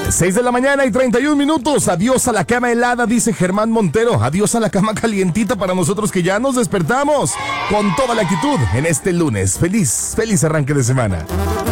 6 de la mañana y 31 minutos. Adiós a la cama helada, dice Germán Montero. Adiós a la cama calientita para nosotros que ya nos despertamos con toda la actitud en este lunes. Feliz arranque de semana.